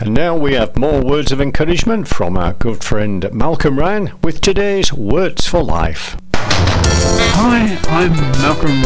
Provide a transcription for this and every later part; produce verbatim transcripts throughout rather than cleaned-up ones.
And now we have more words of encouragement from our good friend Malcolm Ryan with today's Words for Life. Hi, I'm Malcolm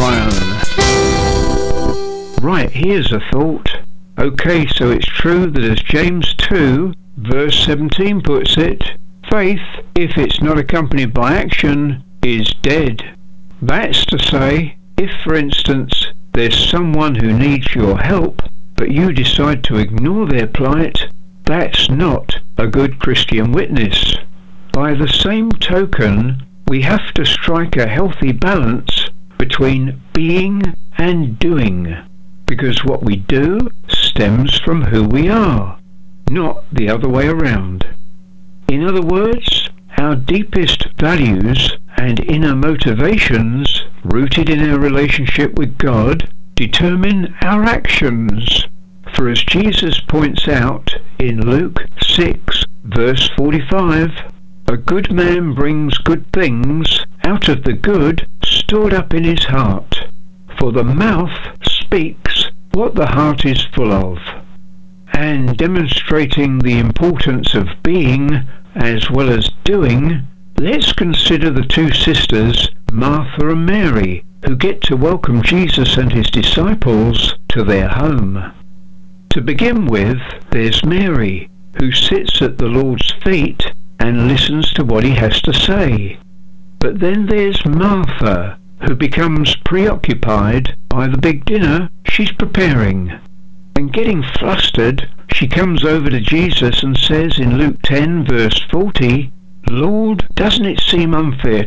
Ryan. Right, here's a thought. Okay, so it's true that as James two, verse seventeen puts it, faith, if it's not accompanied by action, is dead. That's to say, if for instance, there's someone who needs your help, but you decide to ignore their plight, that's not a good Christian witness. By the same token, we have to strike a healthy balance between being and doing, because what we do stems from who we are, not the other way around. In other words, our deepest values and inner motivations, rooted in our relationship with God, determine our actions. For as Jesus points out in Luke six, verse forty-five, a good man brings good things out of the good stored up in his heart, for the mouth speaks what the heart is full of. And demonstrating the importance of being as well as doing, let's consider the two sisters, Martha and Mary, who get to welcome Jesus and his disciples to their home. To begin with, there's Mary, who sits at the Lord's feet and listens to what he has to say. But then there's Martha, who becomes preoccupied by the big dinner she's preparing. And getting flustered, she comes over to Jesus and says in Luke ten, verse forty, Lord, doesn't it seem unfair